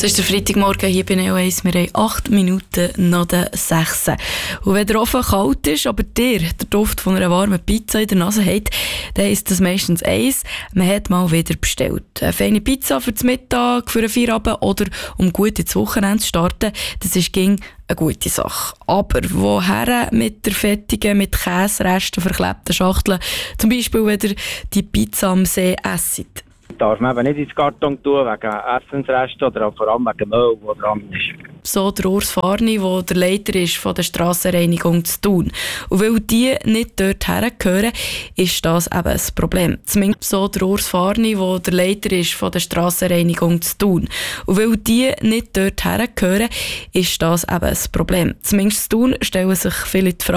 Es ist der Freitagmorgen hier bei Neo 1. Wir haben 8 Minuten nach der 6. Und wenn der Ofen kalt ist, aber der Duft von einer warmen Pizza in der Nase hat, dann ist das meistens eins. Man hat mal wieder bestellt. Eine feine Pizza für den Mittag, für einen Feierabend oder um gut ins Wochenende zu starten, das ist eine gute Sache. Aber woher mit der fettigen, mit Käseresten verklebten Schachtel? Zum Beispiel, wenn ihr die Pizza am See esst. Darf man eben nicht ins Karton tun, wegen Essensresten oder auch vor allem wegen Müll, der dran ist. So der Urs Farni, der der Leiter ist von der Strassenreinigung zu Thun. Und weil die nicht dort hergehören, ist das eben ein Problem. Zumindest so der Urs Farni, der der Leiter ist von der Strassenreinigung zu Thun. Und weil die nicht dort hergehören, ist das eben ein Problem. Zumindest in Thun stellen sich viele die Frage,